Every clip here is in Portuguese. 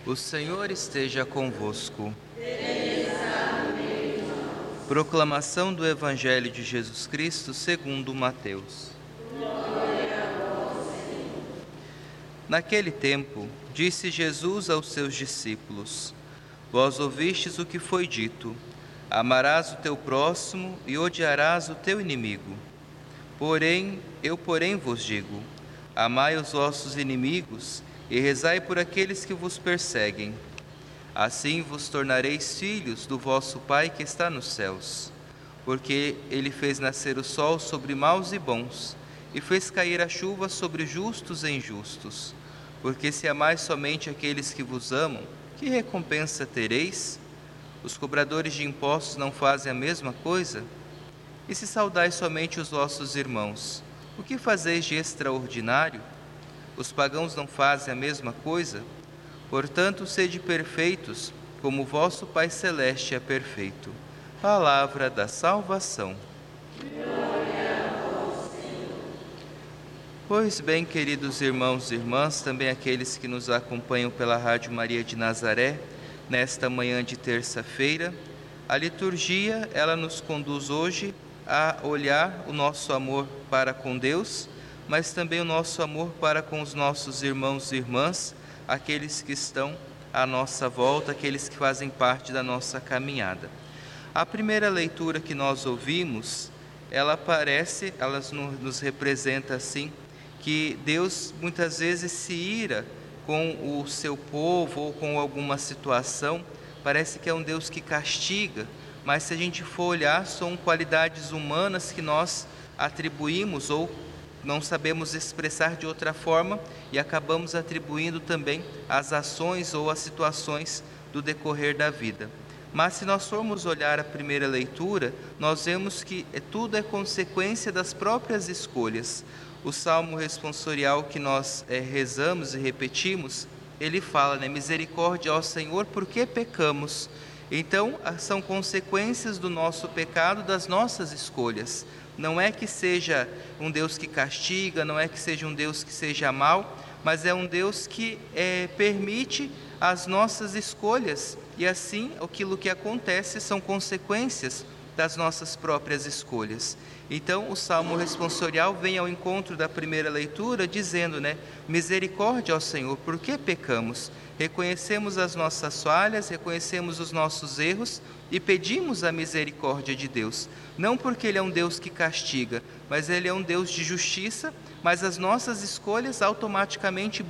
O Senhor esteja convosco. Proclamação do Evangelho de Jesus Cristo segundo Mateus. Naquele tempo, disse Jesus aos seus discípulos: Vós ouvistes o que foi dito: amarás o teu próximo e odiarás o teu inimigo. Eu vos digo: amai os vossos inimigos e rezai por aqueles que vos perseguem. Assim vos tornareis filhos do vosso Pai que está nos céus, porque ele fez nascer o sol sobre maus e bons, e fez cair a chuva sobre justos e injustos. Porque se amais somente aqueles que vos amam, que recompensa tereis? Os cobradores de impostos não fazem a mesma coisa? E se saudais somente os vossos irmãos, o que fazeis de extraordinário? Os pagãos não fazem a mesma coisa? Portanto, sede perfeitos, como vosso Pai Celeste é perfeito. Palavra da salvação. Pois bem, queridos irmãos e irmãs, também aqueles que nos acompanham pela Rádio Maria de Nazaré, nesta manhã de terça-feira, a liturgia, ela nos conduz hoje a olhar o nosso amor para com Deus, mas também o nosso amor para com os nossos irmãos e irmãs, aqueles que estão à nossa volta, aqueles que fazem parte da nossa caminhada. A primeira leitura que nós ouvimos, ela nos representa assim, que Deus muitas vezes se ira com o seu povo ou com alguma situação. Parece que é um Deus que castiga, mas se a gente for olhar, são qualidades humanas que nós atribuímos ou não sabemos expressar de outra forma e acabamos atribuindo também às ações ou às situações do decorrer da vida. Mas se nós formos olhar a primeira leitura, nós vemos que tudo é consequência das próprias escolhas. O salmo responsorial que nós rezamos e repetimos, ele fala, misericórdia ao Senhor, porque pecamos. Então, são consequências do nosso pecado, das nossas escolhas. Não é que seja um Deus que castiga, não é que seja um Deus que seja mau, mas é um Deus que permite as nossas escolhas. E assim, aquilo que acontece são consequências das nossas próprias escolhas. Então, o Salmo responsorial vem ao encontro da primeira leitura, dizendo, misericórdia ao Senhor, porque pecamos. Reconhecemos as nossas falhas, reconhecemos os nossos erros e pedimos a misericórdia de Deus. Não porque Ele é um Deus que castiga, mas Ele é um Deus de justiça, mas as nossas escolhas automaticamente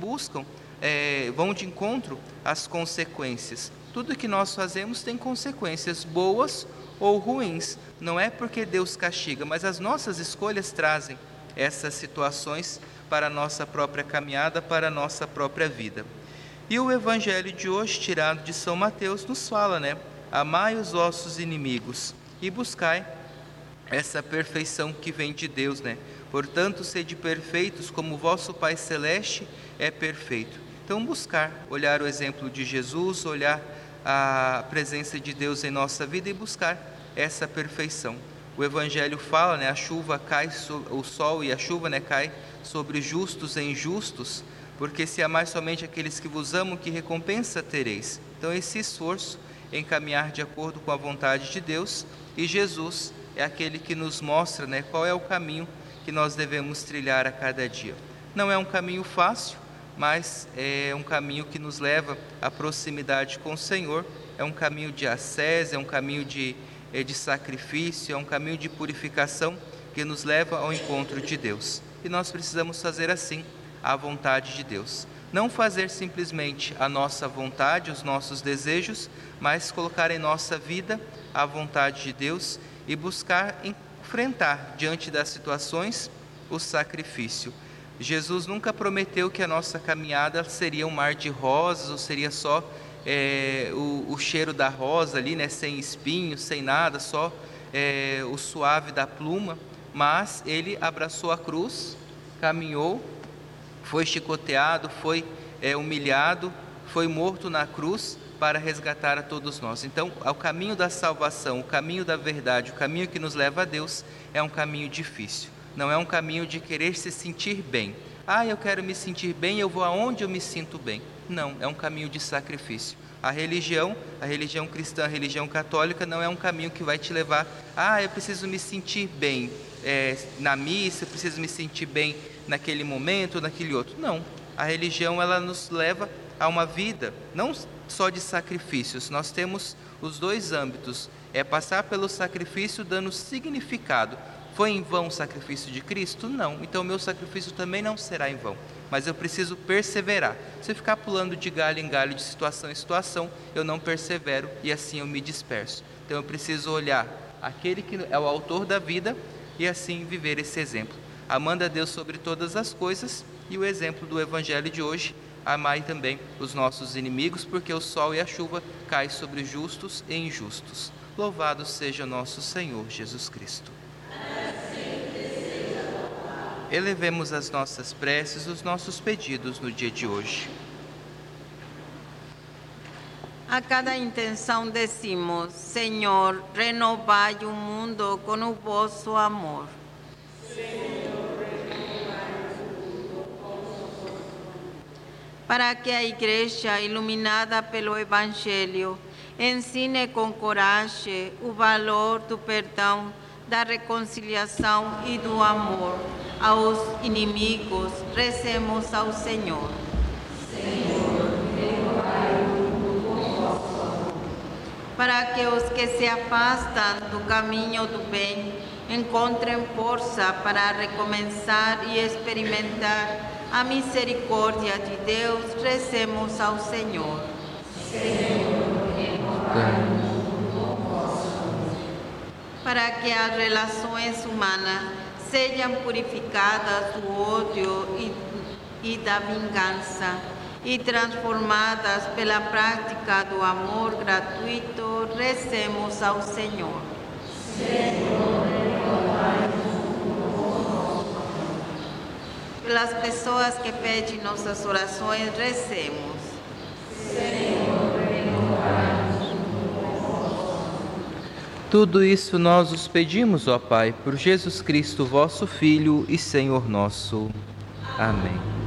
vão de encontro às consequências. Tudo que nós fazemos tem consequências boas ou ruins. Não é porque Deus castiga, mas as nossas escolhas trazem essas situações para a nossa própria caminhada, para a nossa própria vida. E o Evangelho de hoje, tirado de São Mateus, nos fala, amai os vossos inimigos e buscai essa perfeição que vem de Deus, Portanto, sede perfeitos como o vosso Pai Celeste é perfeito. Então, olhar o exemplo de Jesus, olhar a presença de Deus em nossa vida e buscar essa perfeição. O Evangelho fala, a chuva cai, o sol e a chuva cai sobre justos e injustos, porque se amar somente aqueles que vos amam, que recompensa tereis? Então, esse esforço em caminhar de acordo com a vontade de Deus, e Jesus é aquele que nos mostra qual é o caminho que nós devemos trilhar a cada dia. Não é um caminho fácil, mas é um caminho que nos leva à proximidade com o Senhor, é um caminho de ascese, é um caminho de sacrifício, é um caminho de purificação que nos leva ao encontro de Deus. E nós precisamos fazer assim a vontade de Deus. Não fazer simplesmente a nossa vontade, os nossos desejos, mas colocar em nossa vida a vontade de Deus e buscar enfrentar diante das situações o sacrifício. Jesus nunca prometeu que a nossa caminhada seria um mar de rosas, ou seria só o cheiro da rosa ali, sem espinhos, sem nada, só o suave da pluma, mas Ele abraçou a cruz, caminhou, foi chicoteado, foi humilhado, foi morto na cruz para resgatar a todos nós. Então, o caminho da salvação, o caminho da verdade, o caminho que nos leva a Deus é um caminho difícil. Não é um caminho de querer se sentir bem, eu quero me sentir bem, eu vou aonde eu me sinto bem. Não, é um caminho de sacrifício. A religião cristã, a religião católica, não é um caminho que vai te levar, eu preciso me sentir bem na missa, eu preciso me sentir bem naquele momento, naquele outro. Não, a religião, ela nos leva a uma vida, não só de sacrifícios, nós temos os dois âmbitos, é passar pelo sacrifício dando significado. Foi em vão o sacrifício de Cristo? Não, então o meu sacrifício também não será em vão, mas eu preciso perseverar. Se eu ficar pulando de galho em galho, de situação em situação, eu não persevero e assim eu me disperso. Então eu preciso olhar aquele que é o autor da vida e assim viver esse exemplo, amando a Deus sobre todas as coisas, e o exemplo do Evangelho de hoje: amai também os nossos inimigos, porque o sol e a chuva caem sobre justos e injustos. Louvado seja nosso Senhor Jesus Cristo. Elevemos as nossas preces, os nossos pedidos no dia de hoje. A cada intenção decimos: Senhor, renovai o mundo com o vosso amor. Para que a Igreja, iluminada pelo Evangelho, ensine com coragem o valor do perdão, da reconciliação e do amor aos inimigos, rezemos ao Senhor. Para que os que se afastam do caminho do bem encontrem força para recomeçar e experimentar a misericórdia de Deus, rezemos ao Senhor. Para que as relações humanas sejam purificadas do ódio e da vingança e transformadas pela prática do amor gratuito, rezemos ao Senhor. Pelas pessoas que pedem nossas orações, recemos. Tudo isso nós os pedimos, ó Pai, por Jesus Cristo, vosso Filho e Senhor nosso. Amém.